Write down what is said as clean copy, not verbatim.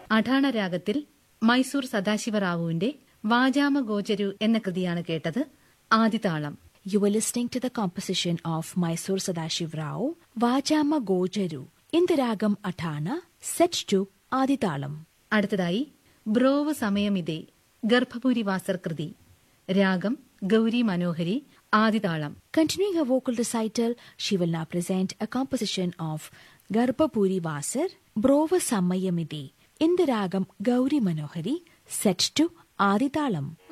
അഠാണ രാഗത്തിൽ മൈസൂർ സദാശിവറാവുവിന്റെ വാചാമഗോചരു എന്ന കൃതിയാണ് കേട്ടത്. ആദിതാളം. You were listening to the composition of Mysore Sadashiv Rao, Vajama Gojaru, in the ragam Athana, set to Adithalam. അടുത്തതായി ബ്രോവ് സമയമിതേ, ഗർഭപൂരി വാസർ കൃതി. രാഗം ഗൗരി മനോഹരി. ആദിതാളം. Continuing her vocal recital, she will now present a composition of Garbhapuri Vasar, Brova Samayamide, in the ragam Gauri Manohari, set to Adithalam.